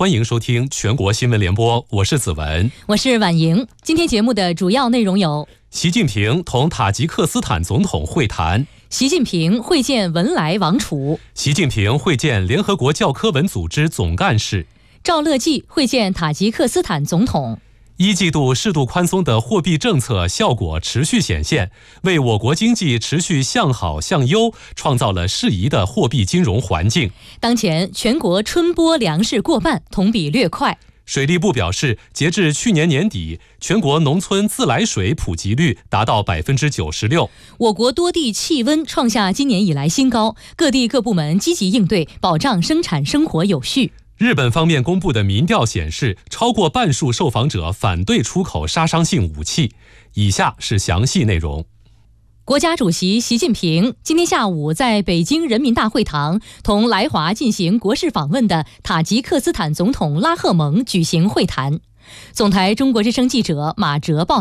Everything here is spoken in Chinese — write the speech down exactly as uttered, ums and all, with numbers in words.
欢迎收听全国新闻联播，我是子文， 我是婉莹。今天节目的主要内容有： 习近平同塔吉克斯坦总统会谈； 习近平会见文莱王储； 习近平会见联合国教科文组织总干事； 赵乐际会见塔吉克斯坦总统。 一季度适度宽松的货币政策效果持续显现，为我国经济持续向好向优创造了适宜的货币金融环境。 当前全国春播粮食过半，同比略快。 水利部表示，截至去年年底，全国农村自来水普及率达到百分之九十六。 我国多地气温创下今年以来新高，各地各部门积极应对，保障生产生活有序。 日本方面公布的民调显示，超过半数受访者反对出口杀伤性武器。以下是详细内容。 国家主席习近平今天下午在北京人民大会堂同来华进行国事访问的塔吉克斯坦总统拉赫蒙举行会谈。总台中国之声记者马哲报道。